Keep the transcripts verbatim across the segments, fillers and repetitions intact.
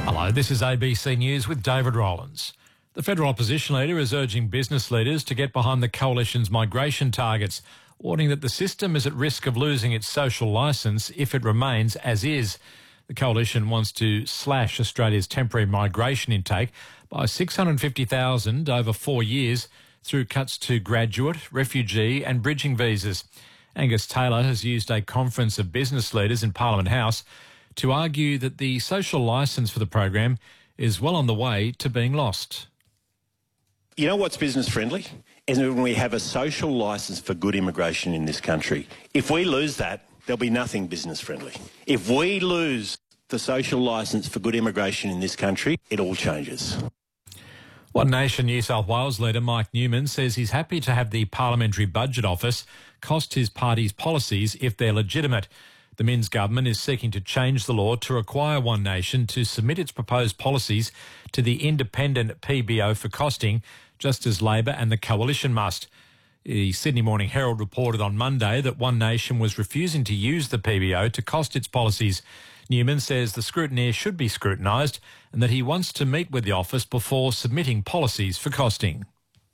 Hello, this is A B C News with David Rowlands. The federal opposition leader is urging business leaders to get behind the coalition's migration targets, warning that the system is at risk of losing its social licence if it remains as is. The coalition wants to slash Australia's temporary migration intake by six hundred fifty thousand over four years through cuts to graduate, refugee and bridging visas. Angus Taylor has used a conference of business leaders in Parliament House to argue that the social licence for the program is well on the way to being lost. You know what's business friendly? Is when we have a social licence for good immigration in this country. If we lose that, there'll be nothing business friendly. If we lose the social licence for good immigration in this country, it all changes. One Nation New South Wales leader Mike Newman says he's happy to have the Parliamentary Budget Office cost his party's policies if they're legitimate. The Minns government is seeking to change the law to require One Nation to submit its proposed policies to the independent P B O for costing, just as Labor and the Coalition must. The Sydney Morning Herald reported on Monday that One Nation was refusing to use the P B O to cost its policies. Newman says the scrutineer should be scrutinised and that he wants to meet with the office before submitting policies for costing.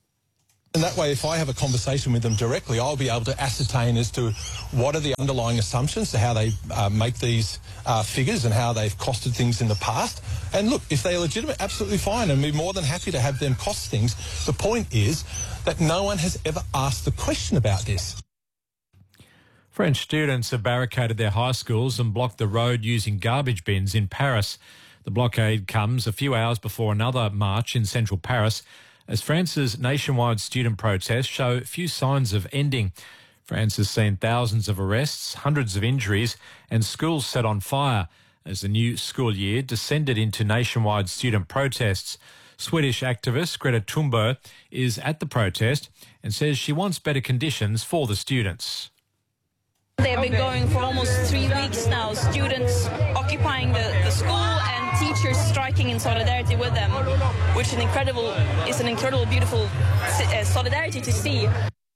And that way, if I have a conversation with them directly, I'll be able to ascertain as to what are the underlying assumptions to how they uh, make these uh, figures and how they've costed things in the past. And look, if they're legitimate, absolutely fine, and we're more than happy to have them cost things. The point is that no one has ever asked the question about this. French students have barricaded their high schools and blocked the road using garbage bins in Paris. The blockade comes a few hours before another march in central Paris, as France's nationwide student protests show few signs of ending. France has seen thousands of arrests, hundreds of injuries and schools set on fire as the new school year descended into nationwide student protests. Swedish activist Greta Thunberg is at the protest and says she wants better conditions for the students. They've been going for almost three weeks now, students occupying the, the school and teachers striking in solidarity with them, which is an incredible, is an incredible, beautiful uh, solidarity to see.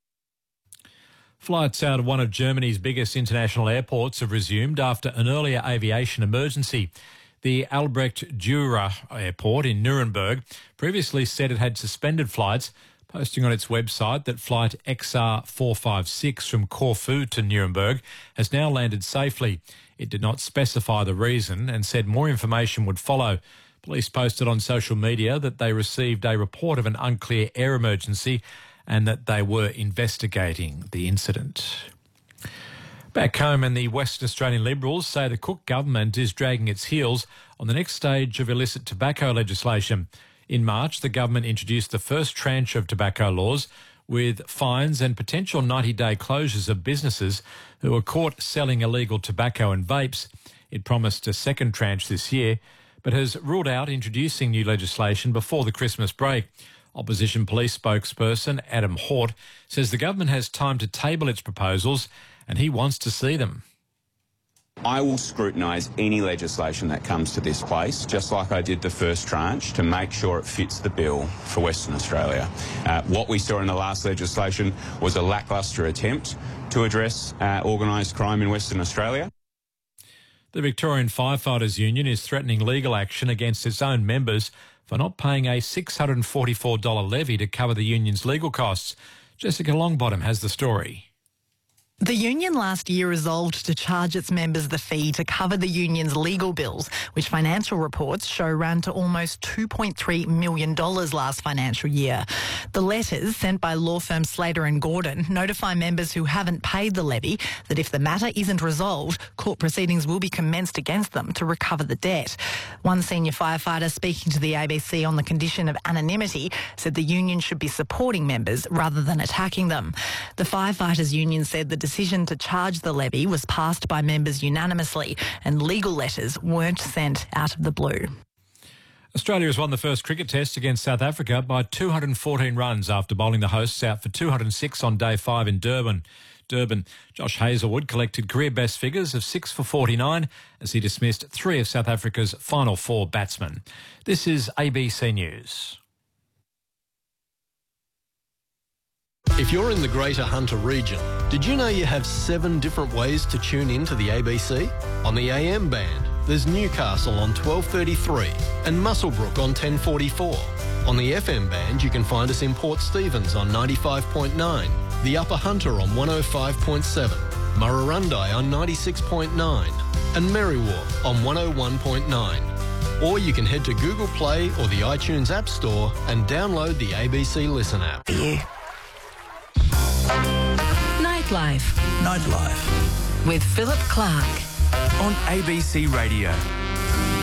Flights out of one of Germany's biggest international airports have resumed after an earlier aviation emergency. The Albrecht Dürer Airport in Nuremberg previously said it had suspended flights, posting on its website that flight X R four five six from Corfu to Nuremberg has now landed safely. It did not specify the reason and said more information would follow. Police posted on social media that they received a report of an unclear air emergency and that they were investigating the incident. Back home, and the Western Australian Liberals say the Cook government is dragging its heels on the next stage of illicit tobacco legislation. In March, the government introduced the first tranche of tobacco laws with fines and potential ninety-day closures of businesses who are caught selling illegal tobacco and vapes. It promised a second tranche this year, but has ruled out introducing new legislation before the Christmas break. Opposition police spokesperson Adam Hort says the government has time to table its proposals and he wants to see them. I will scrutinise any legislation that comes to this place, just like I did the first tranche, to make sure it fits the bill for Western Australia. Uh, what we saw in the last legislation was a lacklustre attempt to address uh, organised crime in Western Australia. The Victorian Firefighters Union is threatening legal action against its own members for not paying a six hundred forty-four dollars levy to cover the union's legal costs. Jessica Longbottom has the story. The union last year resolved to charge its members the fee to cover the union's legal bills, which financial reports show ran to almost two point three million dollars last financial year. The letters sent by law firm Slater and Gordon notify members who haven't paid the levy that if the matter isn't resolved, court proceedings will be commenced against them to recover the debt. One senior firefighter speaking to the A B C on the condition of anonymity said the union should be supporting members rather than attacking them. The firefighters union said the decision to charge the levy was passed by members unanimously and legal letters weren't sent out of the blue. Australia has won the first cricket test against South Africa by two hundred fourteen runs after bowling the hosts out for two hundred six on day five in Durban. Durban. Josh Hazlewood collected career best figures of six for forty-nine as he dismissed three of South Africa's final four batsmen. This is A B C News. If you're in the Greater Hunter region, did you know you have seven different ways to tune in to the A B C? On the A M band, there's Newcastle on twelve thirty-three and Muswellbrook on ten forty-four. On the F M band, you can find us in Port Stephens on ninety-five point nine, the Upper Hunter on one oh five point seven, Murrurundi on ninety-six point nine and Merriwa on one oh one point nine. Or you can head to Google Play or the iTunes App Store and download the A B C Listen app. You. Nightlife Nightlife with Philip Clark on A B C Radio.